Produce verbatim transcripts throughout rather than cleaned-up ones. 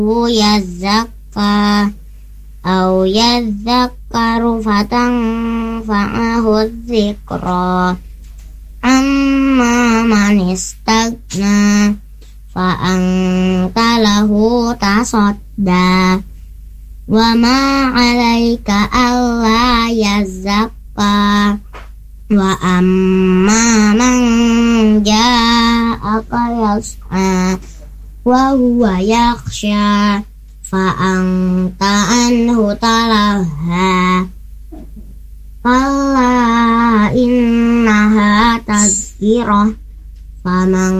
yazakka au yadzakkaru fatanfa'ahu dzikra amma man istagna fa'anta lahu tasadda wa ma 'alaika alla yazakka wa amma man ja'aka yas'a wa huwa yakhsha fa'anta anhu talaha kalla innaha tazkirah faman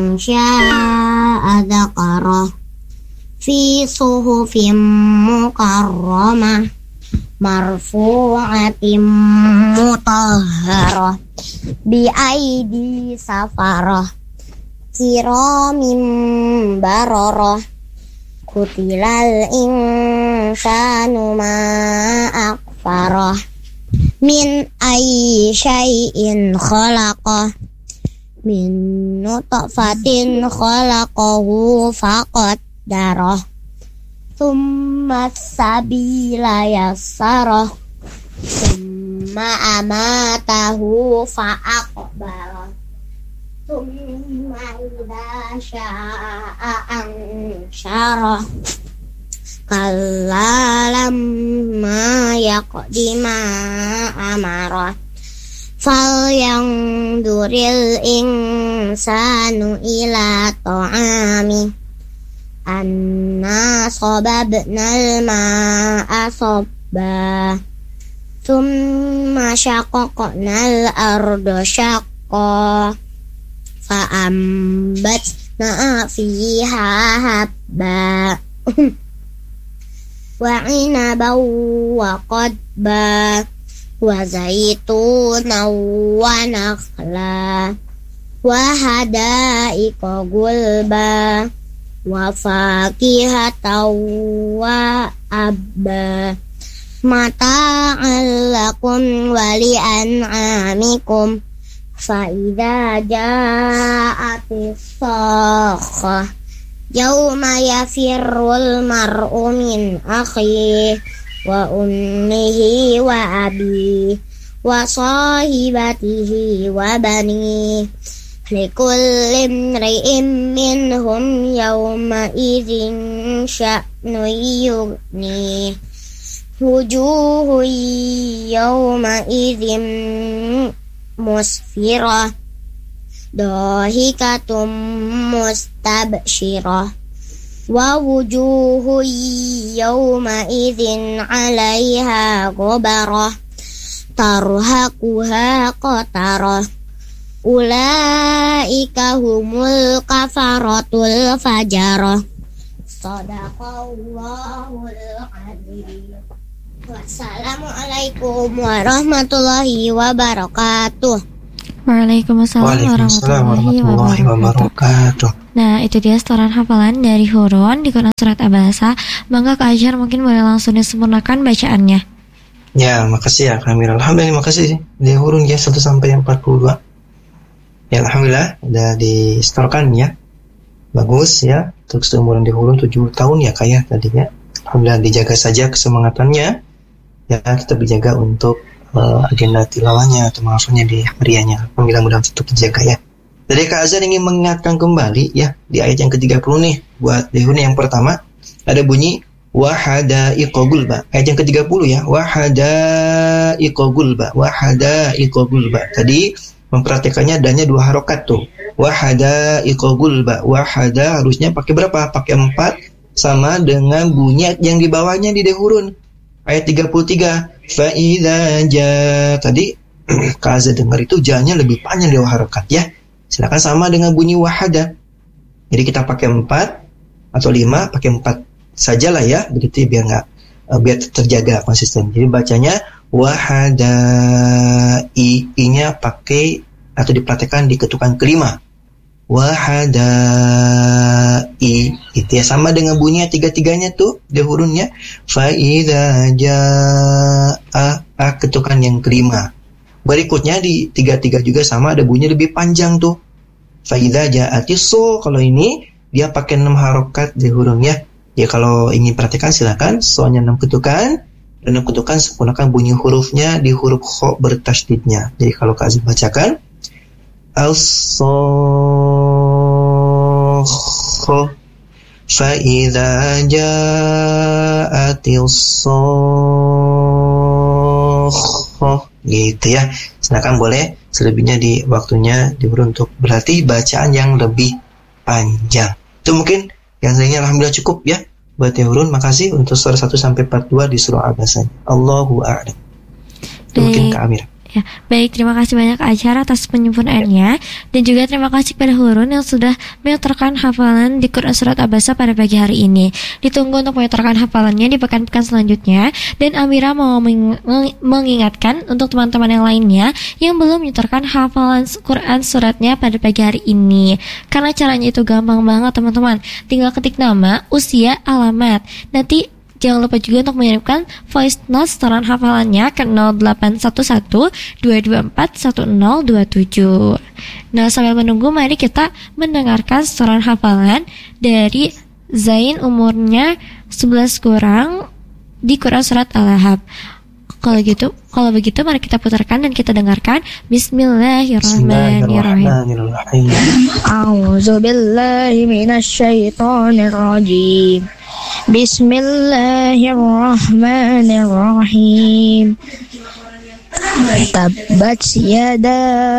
sya'a dzakara fi suhufin mukarramah marfu'atin mutahharah bi aidi safarah kiramin bararah kutilal insanu ma akfarah min ayyi syai'in khalaqah min nutfatin khalaqahu faqaddarah thumma sabila yassarah thumma amatahu fa'aqbarah thumma idza sya'a ansyarah kalla lamma yaqdi ma amarah falyanzuril insanu ila ta'ami anna sababnal ma'a sabba thumma syaqaqnal arda syaqqa fa'ambatna fiha habba wa 'inaban wa qadba wa zaitunan wa nakhla wa hadaiqa gulba wa fakihatan wa abba mata'an lakum wa li'an'amikum fa idza ja'atis sakhah yauma yafirrul mar'u min akhihi wa ummihi wa abihi wa sahibatihi wa banihi likulli imri'in minhum yawma idzin sya'nun yughnihi wujuhun yawma idzin musfirah dahikatum mustabsyirah wa wujuhu yawma idzin 'alaiha ghabarah tarhaquha qatarah ulaika humul kafaratul fajarah sadaqallahul adzim. Wassalamualaikum warahmatullahi wabarakatuh. Waalaikumsalam warahmatullahi wabarakatuh. Nah, itu dia setoran hafalan dari Hurun di Quran Surat Abasa. Bangga Kak Ajar mungkin boleh langsung disempurnakan bacaannya. Ya, makasih ya Kamil. Alhamdulillah, makasih di Hurun ya satu sampai empat puluh dua. Ya, alhamdulillah udah disetorkan ya. Bagus ya. Untuk seumuran di Hurun tujuh tahun ya Kak ya tadinya. Alhamdulillah dijaga saja kesemangatannya. Ya, kita berjaga untuk uh, agenda tilawahnya atau menghafalnya di hariannya. Alhamdulillah mudah tetap terjaga ya. Jadi Kak Azhar ingin mengingatkan kembali ya di ayat yang ke tiga puluh nih buat dihuni yang pertama ada bunyi wahadaiqa gulba. Ayat yang ke tiga puluh ya, wahadaiqa gulba, wahadaiqa gulba. Tadi memperhatikannya adanya dua harokat tuh. Wahadaiqa gulba, wahada harusnya pakai berapa? Pakai empat sama dengan bunyi yang di bawahnya di dehurun. Ayat tiga puluh tiga, fa idza ja. Tadi Kak Azhar dengar itu ja-nya lebih panjang dari harokat ya. Silakan sama dengan bunyi wahada. Jadi kita pakai empat atau lima, pakai empat sajalah ya, begitu ya, biar nggak uh, biar terjaga konsisten. Jadi bacanya wahada, i, i-nya pakai atau dipraktekkan di ketukan kelima. Wahada, i, itu ya sama dengan bunyi tiga-tiganya tuh di hurufnya. Fa idza jaa, a, ketukan yang kelima. Berikutnya di tiga-tiga juga sama ada bunyi lebih panjang tuh. Fa idza ja'atis so, kalau ini dia pakai enam harokat di hurufnya. Ya kalau ingin perhatikan silakan, soalnya enam ketukan, dan enam ketukan sempurnakan bunyi hurufnya di huruf kho bertasydidnya. Jadi kalau Kak Azim bacakan as-sokho fa-idza ja'atis sokho, gitu ya. Silakan boleh selebihnya di waktunya diberi untuk berarti bacaan yang lebih panjang. Itu mungkin yang lainnya alhamdulillah cukup ya. Buat Teh Hurun, makasih untuk surah satu sampai empat puluh dua di surah Al-Baqarah. Allahu a'lam. Itu mungkin Kak Amir. Ya, baik, terima kasih banyak Ajar atas penyempurnaannya, dan juga terima kasih kepada Hurun yang sudah menyetorkan hafalan di Quran Surat Abasa pada pagi hari ini. Ditunggu untuk menyetorkan hafalannya di pekan-pekan selanjutnya, dan Amira mau meng- mengingatkan untuk teman-teman yang lainnya yang belum menyetorkan hafalan Quran Suratnya pada pagi hari ini. Karena caranya itu gampang banget teman-teman, tinggal ketik nama, usia, alamat. Nanti jangan lupa juga untuk mengirimkan voice note setoran hafalannya ke nol delapan satu satu dua dua empat satu nol dua tujuh. Nah, sambil menunggu mari kita mendengarkan setoran hafalan dari Zain, umurnya sebelas kurang di Quran Surat Al-Ahab. Kalau gitu, kalau begitu mari kita putarkan dan kita dengarkan. Bismillahirrahmanirrahim. A'udzu billahi minasyaitonir rajim. Bismillahirrahmanirrahim. Tabbat yada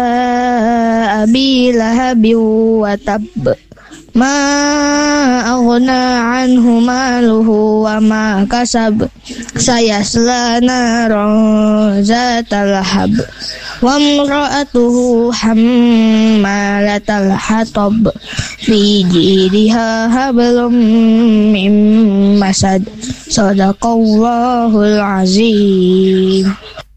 abi lahabin wa tabb. Ma aghna anhu maluhu wa ma kasab. Sayasla naran zata lahab. Wa imra'atuhu hammalatal hatab. Fi jidha hablum min masad. Shadaqallahul azim.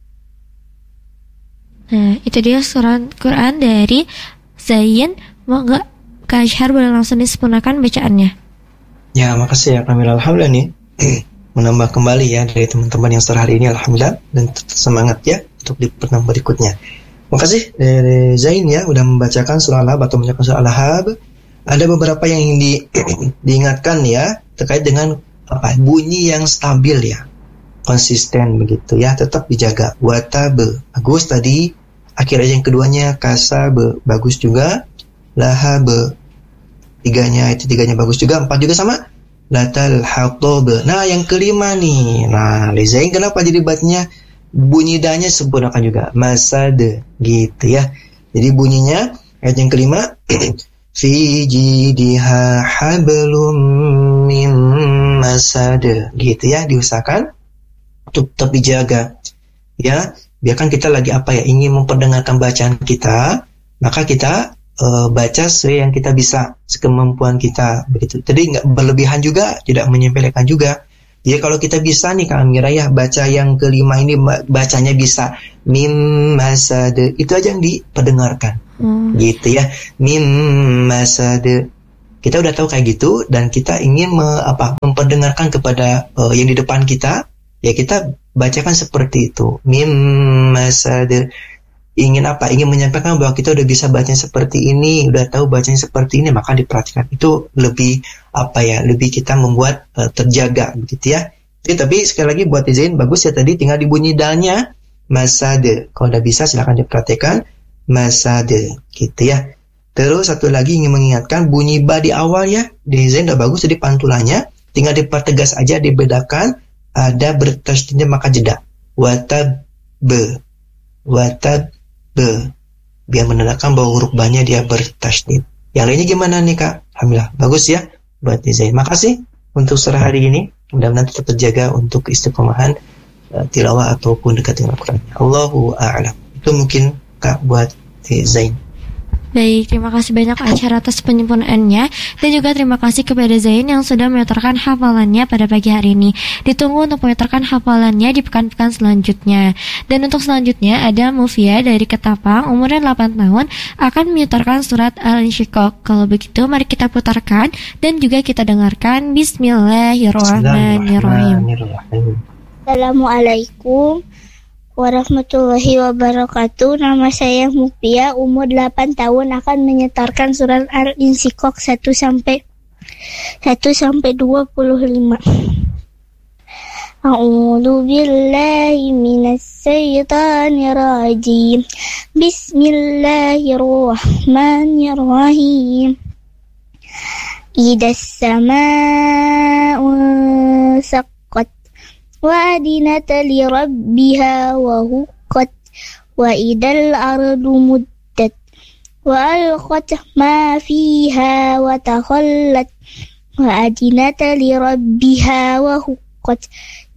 Nah, itu dia surat Quran dari Zain. Moga Kak Asyhar boleh langsung disempurnakan bacaannya. Ya, makasih ya Kamil. Alhamdulillah nih menambah kembali ya dari teman-teman yang sore hari ini, alhamdulillah, dan tetap semangat ya untuk di pertemuan berikutnya. Makasih dari Zain ya udah membacakan surah Al-Ahab atau membacakan surah Al-Ahab. Ada beberapa yang ingin di, diingatkan ya terkait dengan apa bunyi yang stabil ya, konsisten begitu ya, tetap dijaga. Watabe bagus tadi, akhir aja yang keduanya kasabe bagus juga. Lahabe tiganya itu tiganya bagus juga, empat juga sama. Latal hatobe. Nah yang kelima nih, nah Lizain kenapa jadi batnya bunyi danya sempurnakan juga masade gitu ya. Jadi bunyinya ayat yang kelima fi jidha hablum min masade gitu ya, diusahakan untuk tetap dijaga ya. Biarkan kita lagi apa ya, ingin memperdengarkan bacaan kita, maka kita Uh, baca sesuai yang kita bisa, sekemampuan kita begitu. Jadi nggak berlebihan juga, tidak menyepelekan juga. Jadi kalau kita bisa nih Kak Amira ya, baca yang kelima ini bacanya bisa mim masade, itu aja yang diperdengarkan, hmm. gitu ya. Mim masade, kita udah tahu kayak gitu, dan kita ingin me, apa memperdengarkan kepada uh, yang di depan kita, ya kita bacakan seperti itu. Mim masade. Ingin apa? Ingin menyampaikan bahwa kita udah bisa bacanya seperti ini, udah tahu bacanya seperti ini, maka diperhatikan. Itu lebih apa ya? Lebih kita membuat uh, terjaga begitu ya. Jadi, tapi sekali lagi buat Zain bagus ya tadi, tinggal dibunyi dalnya masade. Kalau udah bisa silakan diperhatikan masade gitu ya. Terus satu lagi ingin mengingatkan bunyi ba di awal ya. Di Zain udah bagus jadi pantulannya, tinggal dipertegas aja, dibedakan, ada bertasydidnya maka jeda. Watab be watab be, biar menandakan bahwa huruf ba-nya dia bertasydid. Yang lainnya gimana nih Kak? Alhamdulillah bagus ya buat Zain. Makasih untuk surah hari ini. Mudah-mudahan tetap terjaga untuk istiqomahan uh, tilawah ataupun dekat dengan Al-Quran. Allahu a'lam. Itu mungkin Kak buat Zain. Baik, terima kasih banyak Asyhar atas penyempurnaannya, dan juga terima kasih kepada Zain yang sudah menyetorkan hafalannya pada pagi hari ini. Ditunggu untuk menyetorkan hafalannya di pekan-pekan selanjutnya. Dan untuk selanjutnya ada Mufia dari Ketapang, umurnya delapan tahun, akan menyetorkan surat Al-Insyiqaq. Kalau begitu mari kita putarkan dan juga kita dengarkan. Bismillahirrahmanirrahim. Assalamualaikum warahmatullahi wabarakatuh. Nama saya Mufia, umur delapan tahun, akan menyetorkan surat Al-Insyiqaq satu sampai satu sampai dua puluh lima. A'udzu billahi minas syaitonir rajim. Bismillahirrahmanirrahim. Idas samaa'u saqqat wa adinat li rabbiha wa huqqat wa idal ardu muddat wa alqat ma fiha wa takhallat wa adinat li rabbiha wa huqqat